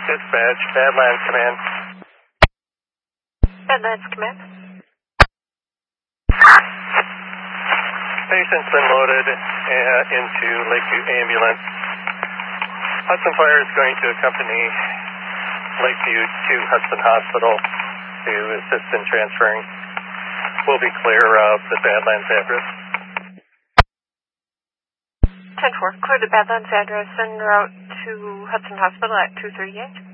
Dispatch, Badlands Command. Badlands Command. Patient's been loaded into Lakeview ambulance. Hudson Fire is going to accompany Lakeview to Hudson Hospital to assist in transferring. We'll be clear of the Badlands address. 10-4, clear the Badlands address and route to Hudson Hospital at 238.